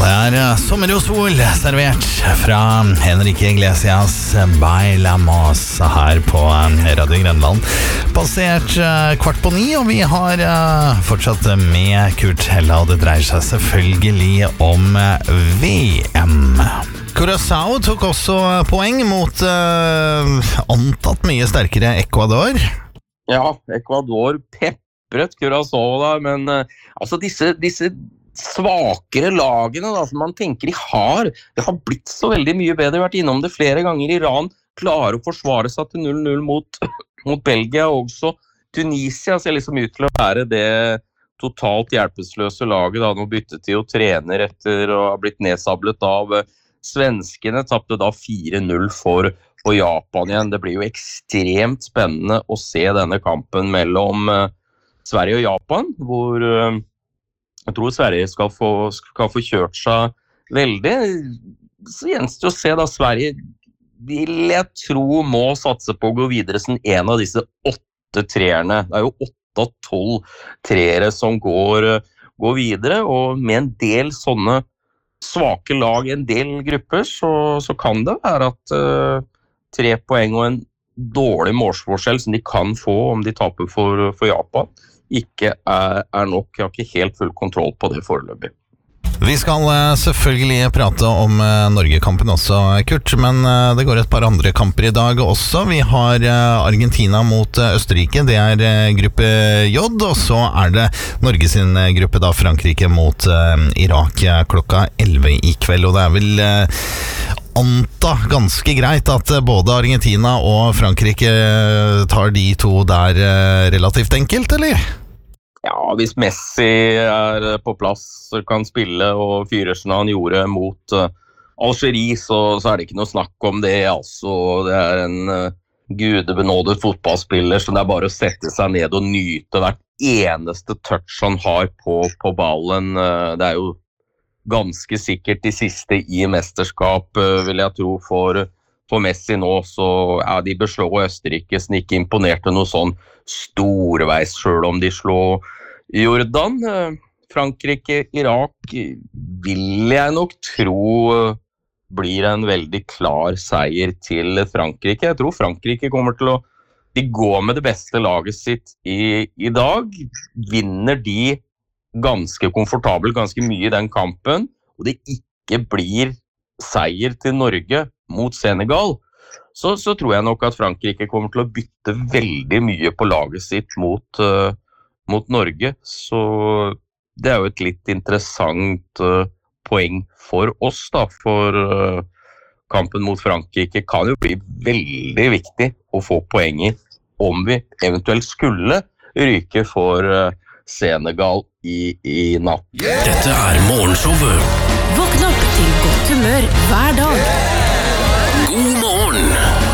Sommer og sol servert fra Enrique Iglesias Baila Masa her på Radio Grenland. Passert 8:15, og vi har fortsatt med Kurt Hella, og det dreier seg selvfølgelig om VM. Curaçao tok også poeng mot antatt mye sterkere Ecuador. Ja, Ecuador pepret Curaçao da, men altså disse svakere lagene da, som man tenker det har blitt så veldig mye bedre, vært innom det flere ganger. Iran klarer å forsvare seg til 0-0 mot Belgia, og også Tunisia ser liksom ut til å være det totalt hjelpeløse laget da, nå byttet de jo trener etter å ha blitt nedsablet av svenskene, tappte da 4-0 for Japan igjen. Det blir jo ekstremt spennende å se denne kampen mellom Sverige og Japan, hvor jeg tror Sverige skal få kjørt seg veldig. Så gjenstår å se da, Sverige vil jeg tro må satse på å gå videre som en av disse 8 treerne. Det jo 8 av 12 treere som går videre, og med en del sånne svake lag, en del grupper, så kan det være at 3 poeng og en dårlig målsforskjell som de kan få om de taper for Japan, ikke nok. Jeg har ikke helt full kontroll på det foreløpig. Vi skal selvfølgelig prate om Norge-kampen også, Kurt, men det går et par andre kamper i dag også. Vi har Argentina mot Østerrike, det gruppe J, og så det Norge sin gruppe da, Frankrike mot Irak klokka 11 i kveld, og det vel anta ganske greit at både Argentina og Frankrike tar de to der relativt enkelt, eller? Ja, hvis Messi på plass, kan spille og fyrer som han gjorde mot Algerie, så det ikke noe snakk om det. Altså, det en gudebenådet fotballspiller som det bare å sette seg ned og nyte hvert eneste touch han har på ballen. Det jo ganske sikkert de siste i mesterskap, vil jeg tro, for Messi nå, så de beslå Østerrike, som ikke imponerte noe sånn storveis, selv om de slår Jordan. Frankrike, Irak vil jeg nok tro blir en veldig klar seier til Frankrike. Jeg tror Frankrike kommer til å gå med det beste laget sitt i dag. Vinner de ganske komfortabelt, ganske mye i den kampen, og det ikke blir seier til Norge mot Senegal, så tror jeg nok at Frankrike kommer til å bytte veldig mye på laget sitt mot Norge. Så det jo et litt interessant poeng for oss da, for kampen mot Frankrike kan jo bli veldig viktig å få poeng i om vi eventuelt skulle ryke for Senegal i natt. Dette morgenshowet. Våkn opp til godt humør hver dag. God morgen!